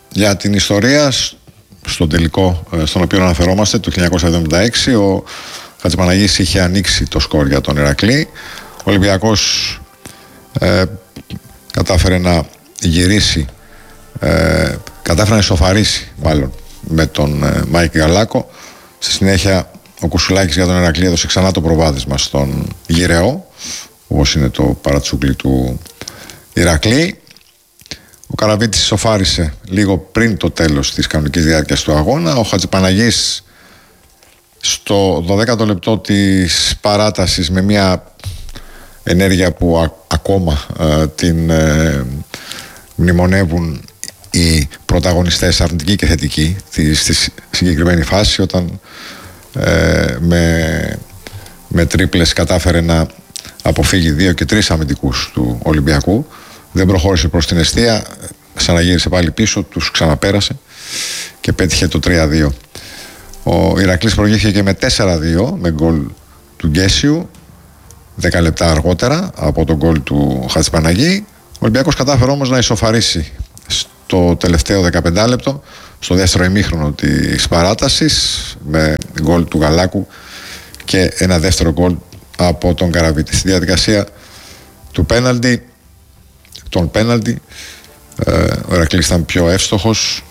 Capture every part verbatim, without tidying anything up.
για την ιστορία, στον τελικό στον οποίο αναφερόμαστε, του χίλια εννιακόσια εβδομήντα έξι, ο Χατζηπαναγής είχε ανοίξει το σκορ για τον Ηρακλή. Ο Ολυμπιακός ε, κατάφερε να γυρίσει, ε, κατάφερε να ισοφαρίσει μάλλον με τον ε, Μάικ Γαλάκο. Στη συνέχεια ο Κουσουλάκης για τον Ηρακλή έδωσε ξανά το προβάδισμα στον Γυραιό, όπως είναι το παρατσούκλι του Ηρακλή. Ο Καραβίτης ισοφάρισε λίγο πριν το τέλος της κανονικής διάρκειας του αγώνα. Ο Χατζηπαναγής στο δωδέκατο λεπτό της παράτασης, με μια ενέργεια που α, ακόμα α, την ε, μνημονεύουν οι πρωταγωνιστές, αρνητικοί και θετικοί, στη, στη συγκεκριμένη φάση, όταν ε, με, με τρίπλες κατάφερε να αποφύγει δύο και τρεις αμυντικούς του Ολυμπιακού. Δεν προχώρησε προς την εστία, ξαναγύρισε πάλι πίσω, τους ξαναπέρασε και πέτυχε το τρία δύο. Ο Ηρακλής προηγήθηκε και με τέσσερα δύο με γκολ του Γκέσιου δέκα λεπτά αργότερα από τον γκολ του Χατζηπαναγή. Ο Ολυμπιακός κατάφερε όμως να ισοφαρίσει στο τελευταίο δεκαπέντε λεπτό, στο δεύτερο ημίχρονο της παράτασης, με γκολ του Γαλάκου και ένα δεύτερο γκολ από τον Καραβίτη. Στη διαδικασία του πέναλτι, τον πέναλτι, ο Ηρακλής ήταν πιο εύστοχος,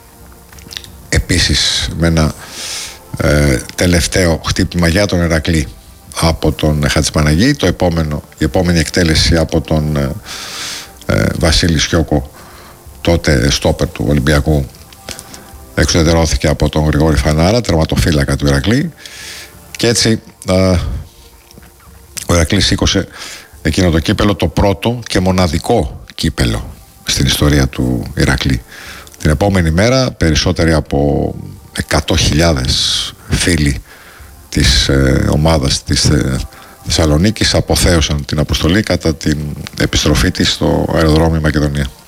επίσης με ένα ε, τελευταίο χτύπημα για τον Ηρακλή από τον Χατζηπαναγή. Το επόμενο, η επόμενη εκτέλεση από τον ε, ε, Βασίλη Σιώκο, τότε στόπερ του Ολυμπιακού, εξουδετερώθηκε από τον Γρηγόρη Φανάρα, τερματοφύλακα του Ηρακλή, και έτσι ε, ο Ηρακλής σήκωσε εκείνο το κύπελο, το πρώτο και μοναδικό κύπελο στην ιστορία του Ηρακλή. Την επόμενη μέρα περισσότεροι από εκατό χιλιάδες φίλοι της ε, ομάδας της ε, Θεσσαλονίκης αποθέωσαν την αποστολή κατά την επιστροφή της στο αεροδρόμιο Μακεδονία.